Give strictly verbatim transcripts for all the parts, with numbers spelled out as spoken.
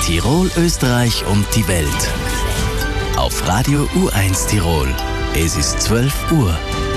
Tirol, Österreich und die Welt. Auf Radio U eins Tirol. Es ist zwölf Uhr.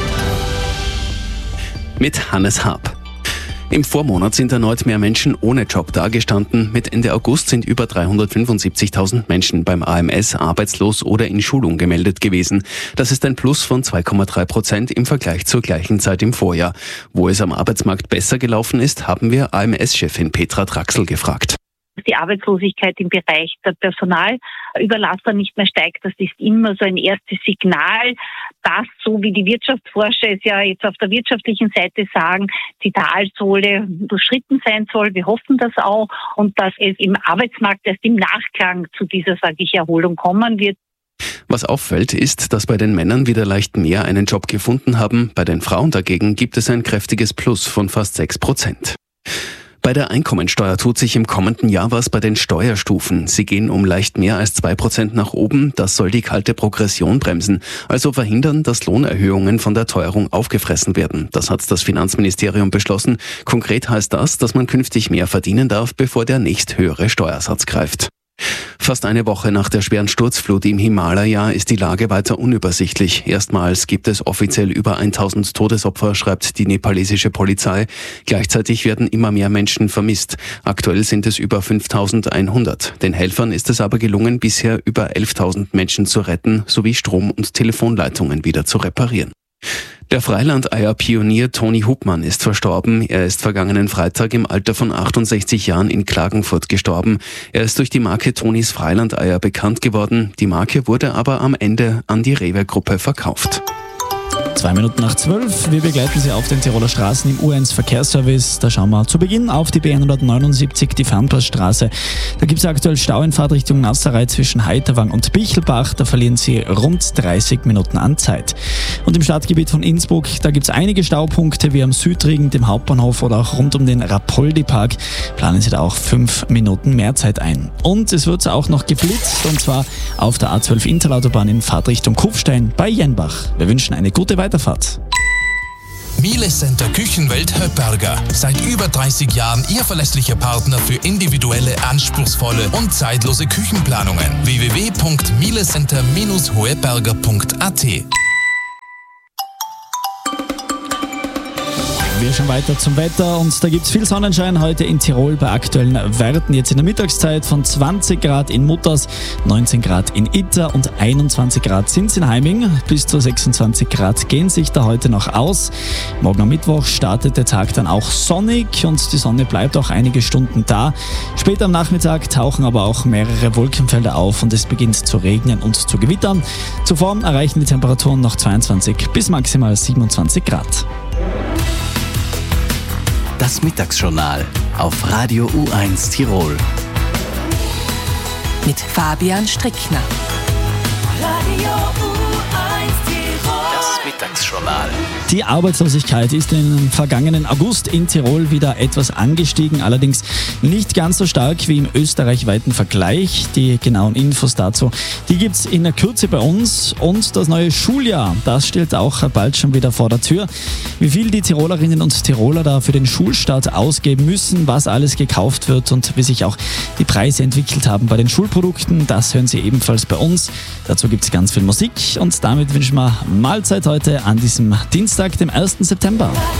Mit Hannes Haab. Im Vormonat sind erneut mehr Menschen ohne Job dagestanden. Mit Ende August sind über dreihundertfünfundsiebzigtausend Menschen beim A M S arbeitslos oder in Schulung gemeldet gewesen. Das ist ein Plus von zwei Komma drei Prozent im Vergleich zur gleichen Zeit im Vorjahr. Wo es am Arbeitsmarkt besser gelaufen ist, haben wir A M S-Chefin Petra Draxl gefragt. Die Arbeitslosigkeit im Bereich der Personalüberlastung nicht mehr steigt, das ist immer so ein erstes Signal, dass, so wie die Wirtschaftsforscher es ja jetzt auf der wirtschaftlichen Seite sagen, die Talsohle durchschritten sein soll. Wir hoffen das auch und dass es im Arbeitsmarkt erst im Nachklang zu dieser, sage ich, Erholung kommen wird. Was auffällt, ist, dass bei den Männern wieder leicht mehr einen Job gefunden haben. Bei den Frauen dagegen gibt es ein kräftiges Plus von fast sechs Prozent. Bei der Einkommensteuer tut sich im kommenden Jahr was bei den Steuerstufen. Sie gehen um leicht mehr als zwei Prozent nach oben. Das soll die kalte Progression bremsen, also verhindern, dass Lohnerhöhungen von der Teuerung aufgefressen werden. Das hat das Finanzministerium beschlossen. Konkret heißt das, dass man künftig mehr verdienen darf, bevor der nächsthöhere Steuersatz greift. Fast eine Woche nach der schweren Sturzflut im Himalaya ist die Lage weiter unübersichtlich. Erstmals gibt es offiziell über tausend Todesopfer, schreibt die nepalesische Polizei. Gleichzeitig werden immer mehr Menschen vermisst. Aktuell sind es über fünftausendeinhundert. Den Helfern ist es aber gelungen, bisher über elftausend Menschen zu retten, sowie Strom- und Telefonleitungen wieder zu reparieren. Der Freilandeier-Pionier Toni Hubmann ist verstorben. Er ist vergangenen Freitag im Alter von achtundsechzig Jahren in Klagenfurt gestorben. Er ist durch die Marke Tonis Freilandeier bekannt geworden. Die Marke wurde aber am Ende an die Rewe-Gruppe verkauft. Zwei Minuten nach zwölf. Wir begleiten Sie auf den Tiroler Straßen im U eins Verkehrsservice. Da schauen wir zu Beginn auf die B hundertneunundsiebzig, die Fernpassstraße. Da gibt es aktuell Stau in Fahrtrichtung Nasserei zwischen Heiterwang und Bichelbach. Da verlieren Sie rund dreißig Minuten an Zeit. Und im Stadtgebiet von Innsbruck, da gibt es einige Staupunkte wie am Südring, dem Hauptbahnhof oder auch rund um den Rapoldi-Park. Planen Sie da auch fünf Minuten mehr Zeit ein. Und es wird auch noch geblitzt, und zwar auf der A zwölf Interlautobahn in Fahrtrichtung Kufstein bei Jenbach. Wir wünschen eine gute Weiterfahrt. Miele Center Küchenwelt Höpperger. Seit über dreißig Jahren Ihr verlässlicher Partner für individuelle, anspruchsvolle und zeitlose Küchenplanungen. w w w punkt mielecenter Bindestrich hoeberger punkt a t. Wir schauen weiter zum Wetter und da gibt es viel Sonnenschein heute in Tirol bei aktuellen Werten. Jetzt in der Mittagszeit von zwanzig Grad in Mutters, neunzehn Grad in Itter und einundzwanzig Grad sind es in Heiming. Bis zu sechsundzwanzig Grad gehen sich da heute noch aus. Morgen am Mittwoch startet der Tag dann auch sonnig und die Sonne bleibt auch einige Stunden da. Später am Nachmittag tauchen aber auch mehrere Wolkenfelder auf und es beginnt zu regnen und zu gewittern. Zuvor erreichen die Temperaturen noch zweiundzwanzig bis maximal siebenundzwanzig Grad. Das Mittagsjournal auf Radio U eins Tirol. Mit Fabian Strickner. Radio U eins Tirol. Das Mittagsjournal. Die Arbeitslosigkeit ist im vergangenen August in Tirol wieder etwas angestiegen, allerdings nicht ganz so stark wie im österreichweiten Vergleich. Die genauen Infos dazu, die gibt es in der Kürze bei uns. Und das neue Schuljahr, das steht auch bald schon wieder vor der Tür. Wie viel die Tirolerinnen und Tiroler da für den Schulstart ausgeben müssen, was alles gekauft wird und wie sich auch die Preise entwickelt haben bei den Schulprodukten, das hören Sie ebenfalls bei uns. Dazu gibt es ganz viel Musik und damit wünschen wir Mahlzeit heute an diesem Dienstag, dem ersten September.